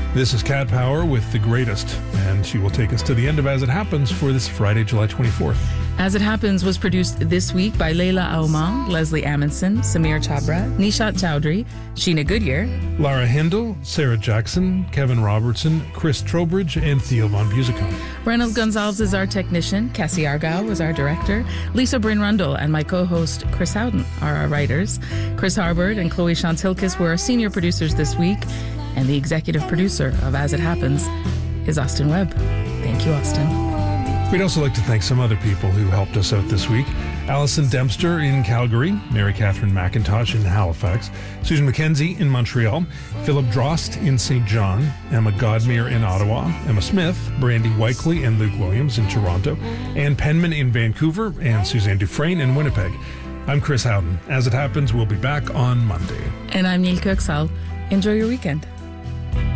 This is Cat Power with The Greatest, and she will take us to the end of As It Happens for this Friday, July 24th. As It Happens was produced this week by Leila Aumang, Leslie Amundsen, Samir Chabra, Nishat Chowdhury, Sheena Goodyear, Lara Hindle, Sarah Jackson, Kevin Robertson, Chris Trowbridge, and Theo Von Busicon. Reynolds Gonzalez is our technician, Cassie Argyle was our director, Lisa Bryn Rundle and my co-host Chris Howden are our writers. Chris Harbord and Chloe Chantilkis were our senior producers this week, and the executive producer of As It Happens is Austin Webb. Thank you, Austin. We'd also like to thank some other people who helped us out this week. Alison Dempster in Calgary, Mary Catherine McIntosh in Halifax, Susan McKenzie in Montreal, Philip Drost in St. John, Emma Godmere in Ottawa, Emma Smith, Brandy Weikley and Luke Williams in Toronto, Ann Penman in Vancouver, and Suzanne Dufresne in Winnipeg. I'm Chris Howden. As It Happens, we'll be back on Monday. And I'm Neil Kirksall. Enjoy your weekend.